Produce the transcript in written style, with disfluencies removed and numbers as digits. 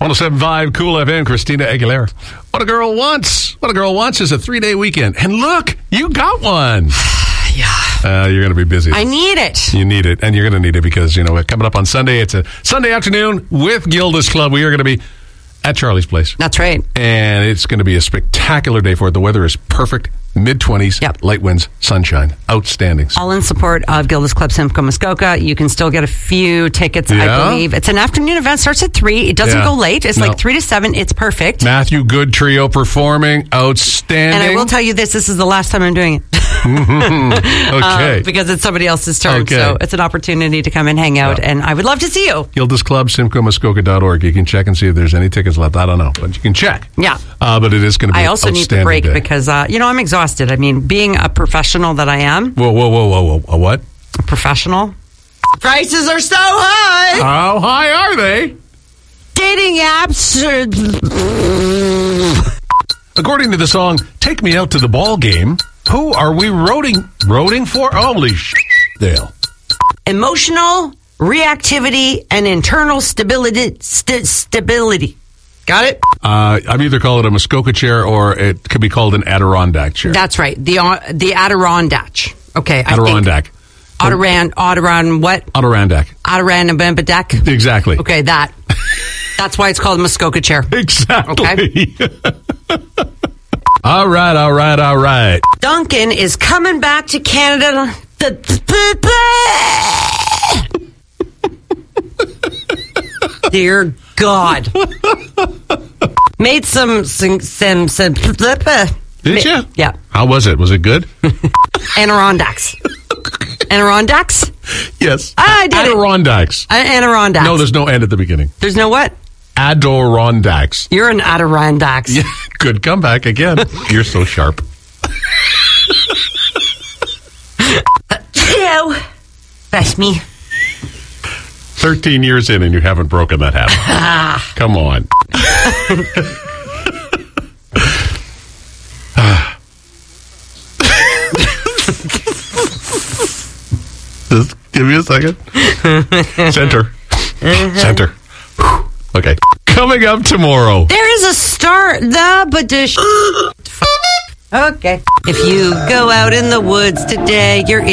107.5 Cool FM, Christina Aguilera. What a Girl Wants. What a Girl Wants is a 3-day weekend. And look, you got one. Yeah. You're going to be busy. I need it. You need it, and you're going to need it because, coming up on Sunday, it's a Sunday afternoon with Gilda's Club. We are going to be at Charlie's Place. That's right. And it's going to be a spectacular day for it. The weather is perfect. Mid-20s, Yep. Light winds, sunshine. Outstanding. All in support of Gilda's Club Simcoe Muskoka. You can still get a few tickets, Yeah. I believe. It's an afternoon event. Starts at 3. It doesn't Yeah. go late. It's No. like 3 to 7. It's perfect. Matthew Good Trio performing. Outstanding. And I will tell you this is the last time I'm doing it. Okay. Because it's somebody else's turn. Okay. So it's an opportunity to come and hang out. And I would love to see you. Gilda's Club, SimcoeMuskoka.org. You can check and see if there's any tickets left. I don't know, but you can check. Yeah. But it is going to be I an also need the outstanding break day. because, I'm exhausted. I mean, being a professional that I am. Whoa. A what? A professional. Prices are so high. How high are they? Dating apps. According to the song "Take Me Out to the Ball Game," who are we roading for? Holy Dale. Emotional reactivity and internal stability. Stability. Got it? I've either called it a Muskoka chair or it could be called an Adirondack chair. That's right. The Adirondack. Okay. Adirondack. Adirondack. What? Adirondack. Adirondack. Exactly. Okay, that. That's why it's called a Muskoka chair. Exactly. Okay. All right. Duncan is coming back to Canada. Dear God. Made some Did you? Yeah. How was it? Was it good? Adirondacks. Adirondacks? Yes. I did it. Adirondacks. Adirondacks. No, there's no end at the beginning. There's no what? Adirondacks. You're an Adirondacks. Yeah, good comeback again. You're so sharp. Hello. That's me. 13 years in and you haven't broken that habit. Come on. Just give me a second. Center. Okay. Coming up tomorrow. There is a star. Okay. If you go out in the woods today, you're